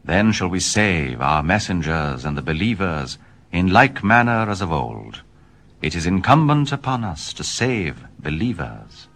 Then shall we save our messengers and the believers in like manner as of old. It is incumbent upon us to save believers.